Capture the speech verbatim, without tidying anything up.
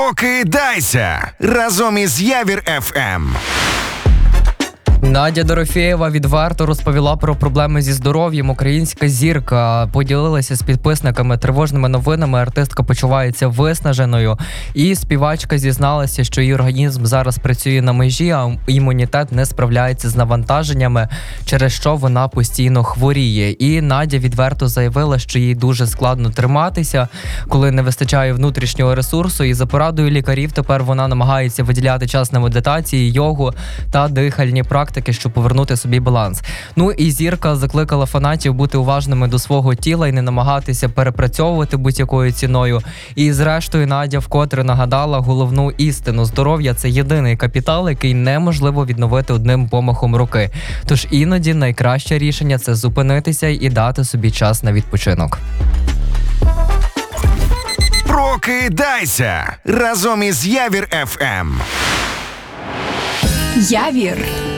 Прокидайся разом із Явір еф ем. Надя Дорофєєва відверто розповіла про проблеми зі здоров'ям. Українська зірка поділилася з підписниками тривожними новинами. Артистка почувається виснаженою. І співачка зізналася, що її організм зараз працює на межі, а імунітет не справляється з навантаженнями, через що вона постійно хворіє. І Надя відверто заявила, що їй дуже складно триматися, коли не вистачає внутрішнього ресурсу. І за порадою лікарів тепер вона намагається виділяти час на медитації, йогу та дихальні практики, щоб повернути собі баланс. Ну і зірка закликала фанатів бути уважними до свого тіла і не намагатися перепрацьовувати будь-якою ціною. І зрештою Надя вкотре нагадала головну істину: здоров'я – це єдиний капітал, який неможливо відновити одним помахом руки. Тож іноді найкраще рішення – це зупинитися і дати собі час на відпочинок. Прокидайся разом із Явір еф ем. Явір